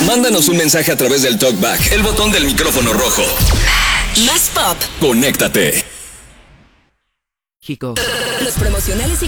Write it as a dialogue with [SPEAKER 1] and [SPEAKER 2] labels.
[SPEAKER 1] Mándanos un mensaje a través del TalkBack, el botón del micrófono rojo.
[SPEAKER 2] Más pop.
[SPEAKER 1] Conéctate.
[SPEAKER 3] México.
[SPEAKER 2] Los promocionales y